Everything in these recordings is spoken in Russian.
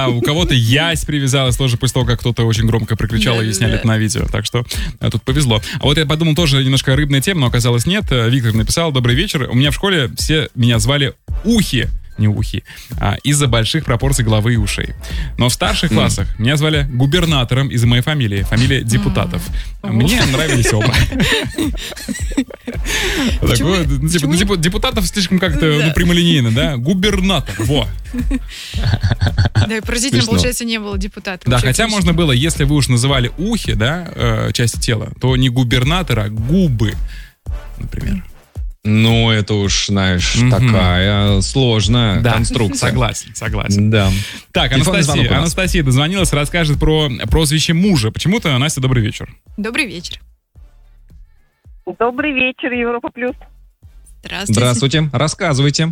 Да, у кого-то ясь привязалась тоже после того, как кто-то очень громко прокричал, и сняли это на видео. Так что тут повезло. А вот я подумал, тоже немножко рыбная тема, но оказалось нет. Виктор написал: добрый вечер. У меня в школе все меня звали Ухи. Не ухи, из-за больших пропорций головы и ушей. Но в старших классах меня звали губернатором из-за моей фамилии депутатов. Мне нравились оба. Депутатов слишком как-то прямолинейно, да? Губернатор, во. Да, и поразительно, получается, не было депутата. Да, хотя можно было, если вы уж называли ухи, да, части тела, то не губернатора, а губы, например. Ну, это уж, знаешь, такая сложная конструкция. Согласен. Да. Так, Анастасия дозвонилась, расскажет про прозвище мужа. Почему-то, Настя, добрый вечер. Добрый вечер. Добрый вечер, Европа Плюс. Здравствуйте. Рассказывайте.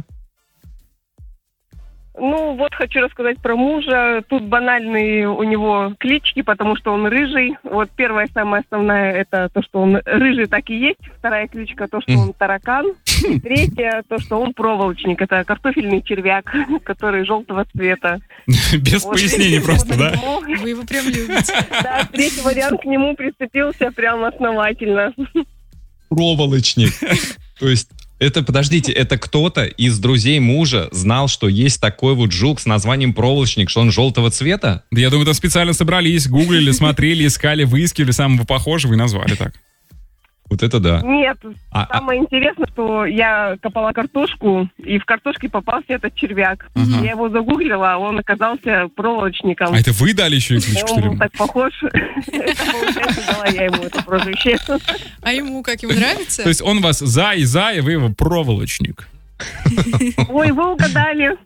Ну, вот хочу рассказать про мужа. Тут банальные у него клички, потому что он рыжий. Вот первая, самая основная, это то, что он рыжий, так и есть. Вторая кличка, то, что он таракан. И третья, то, что он проволочник. Это картофельный червяк, который желтого цвета. Без пояснений просто, да? Вы его прям любите. Да, третий вариант к нему прицепился прям основательно. Проволочник. То есть подождите, это кто-то из друзей мужа знал, что есть такой вот жук с названием проволочник, что он желтого цвета? Да я думаю, там специально собрались, гуглили, смотрели, искали, выискивали самого похожего и назвали так. Вот это да. Нет, самое интересное, что я копала картошку, и в картошке попался этот червяк. Я его загуглила, а он оказался проволочником. А это вы дали еще и кличку, что ли? Он был так похож. Это, получается, дала я ему это прозвище. А ему как, ему нравится? То есть он вас за, и вы его проволочник. Ой, вы угадали.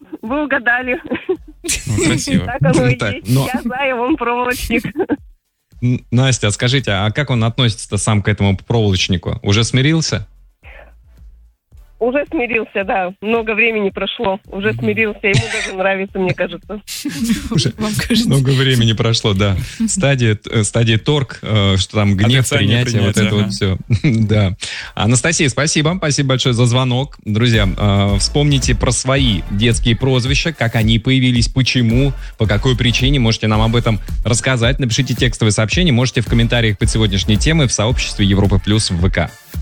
Красиво. Так оно и есть. Я за, и он проволочник. Настя, скажите, а как он относится сам к этому проволочнику? Уже смирился? Уже смирился, да. Много времени прошло. Уже смирился. Ему даже нравится, мне кажется. Вам кажется. Много времени прошло, да. Стадия торг, что там гнев, принятие, вот это вот все. Да. Анастасия, спасибо. Спасибо большое за звонок. Друзья, вспомните про свои детские прозвища, как они появились, почему, по какой причине. Можете нам об этом рассказать. Напишите текстовое сообщение. Можете в комментариях под сегодняшней темой в сообществе Европа Плюс в ВК.